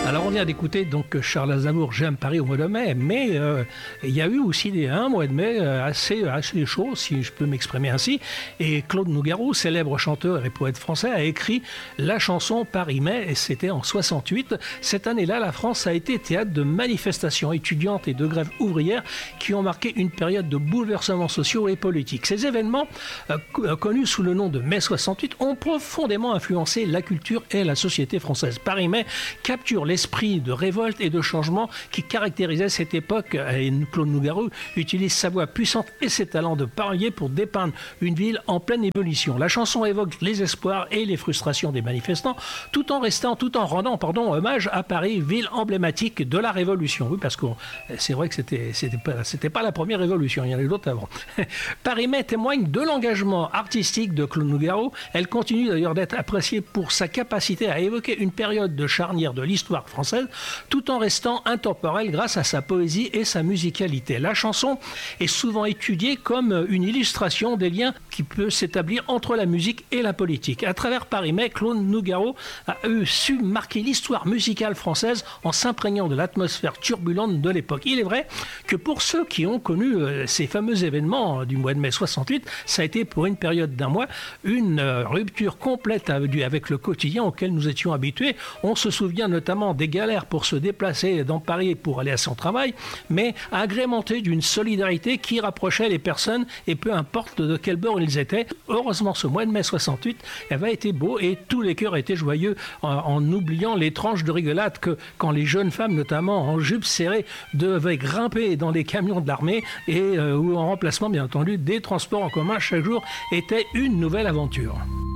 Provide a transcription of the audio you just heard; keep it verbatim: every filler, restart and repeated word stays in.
Alors on vient d'écouter donc Charles Aznavour, J'aime Paris au mois de mai, mais euh, il y a eu aussi des, un mois de mai assez, assez chaud, si je peux m'exprimer ainsi, et Claude Nougaro, célèbre chanteur et poète français, a écrit la chanson Paris-Mai, et c'était en soixante-huit. Cette année-là, la France a été théâtre de manifestations étudiantes et de grèves ouvrières qui ont marqué une période de bouleversements sociaux et politiques. Ces événements, euh, connus sous le nom de mai soixante-huit, ont profondément influencé la culture et la société française. Paris-Mai capture l'esprit de révolte et de changement qui caractérisait cette époque, et Claude Nougaro utilise sa voix puissante et ses talents de parolier pour dépeindre une ville en pleine ébullition. La chanson évoque les espoirs et les frustrations des manifestants, tout en restant, tout en rendant, pardon, hommage à Paris, ville emblématique de la Révolution. Oui, parce que c'est vrai que c'était, c'était pas, c'était pas la première révolution, il y en a eu d'autres avant. Paris-Mai témoigne de l'engagement artistique de Claude Nougaro. Elle continue d'ailleurs d'être appréciée pour sa capacité à évoquer une période de charnière de l'histoire française, tout en restant intemporelle grâce à sa poésie et sa musicalité. La chanson est souvent étudiée comme une illustration des liens qui peuvent s'établir entre la musique et la politique. À travers Paris-Mai, Claude Nougaro a eu su marquer l'histoire musicale française en s'imprégnant de l'atmosphère turbulente de l'époque. Il est vrai que pour ceux qui ont connu euh, ces fameux événements du mois de mai soixante-huit, ça a été pour une période d'un mois une euh, rupture complète avec le quotidien auquel nous étions habitués. On se souvient notamment des galères pour se déplacer dans Paris pour aller à son travail, mais agrémenté d'une solidarité qui rapprochait les personnes et peu importe de quel bord ils étaient. Heureusement, ce mois de mai soixante-huit avait été beau et tous les cœurs étaient joyeux en, en oubliant les tranches de rigolade que quand les jeunes femmes, notamment en jupe serrée, devaient grimper dans les camions de l'armée et euh, ou en remplacement, bien entendu, des transports en commun chaque jour était une nouvelle aventure.